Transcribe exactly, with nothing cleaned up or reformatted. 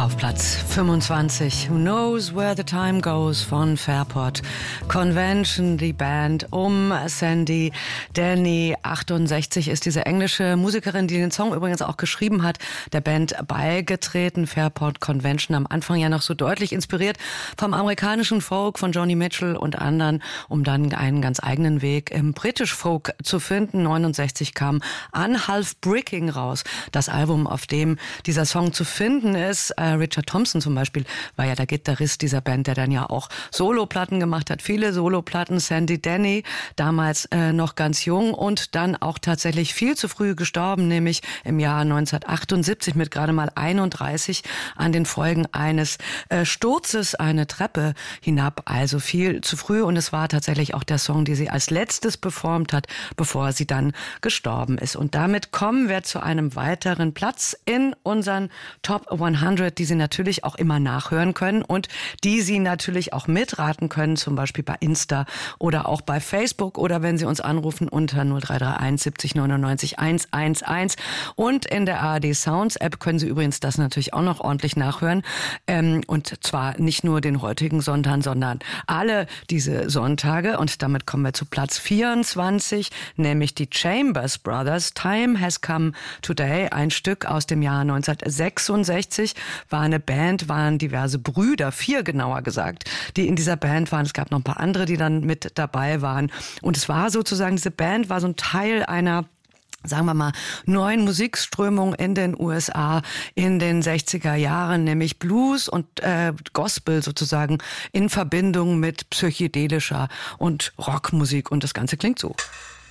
Auf Platz fünfundzwanzig, Who Knows Where the Time Goes von Fairport Convention, die Band um Sandy Denny. achtundsechzig ist diese englische Musikerin, die den Song übrigens auch geschrieben hat, der Band beigetreten. Fairport Convention, am Anfang ja noch so deutlich inspiriert vom amerikanischen Folk von Joni Mitchell und anderen, um dann einen ganz eigenen Weg im British Folk zu finden. neunundsechzig kam Unhalf Bricking raus, das Album, auf dem dieser Song zu finden ist. Richard Thompson zum Beispiel war ja der Gitarrist dieser Band, der dann ja auch Soloplatten gemacht hat, viele Soloplatten. Sandy Denny, damals äh, noch ganz jung und dann auch tatsächlich viel zu früh gestorben, nämlich im Jahr neunzehnhundertachtundsiebzig mit gerade mal einunddreißig an den Folgen eines äh, Sturzes eine Treppe hinab, also viel zu früh. Und es war tatsächlich auch der Song, den sie als letztes performt hat, bevor sie dann gestorben ist. Und damit kommen wir zu einem weiteren Platz in unseren Top hundert, die Sie natürlich auch immer nachhören können und die Sie natürlich auch mitraten können, zum Beispiel bei Insta oder auch bei Facebook oder wenn Sie uns anrufen unter null drei drei eins siebzig neunundneunzig hundertelf. Und in der A R D Sounds App können Sie übrigens das natürlich auch noch ordentlich nachhören. Ähm, und zwar nicht nur den heutigen Sonntag, sondern alle diese Sonntage. Und damit kommen wir zu Platz vierundzwanzig, nämlich die Chambers Brothers. Time Has Come Today, ein Stück aus dem Jahr neunzehnhundertsechsundsechzig. War eine Band, waren diverse Brüder, vier genauer gesagt, die in dieser Band waren. Es gab noch ein paar andere, die dann mit dabei waren. Und es war sozusagen, diese Band war so ein Teil einer, sagen wir mal, neuen Musikströmung in den U S A in den sechziger Jahren, nämlich Blues und äh, Gospel sozusagen in Verbindung mit psychedelischer und Rockmusik. Und das Ganze klingt so.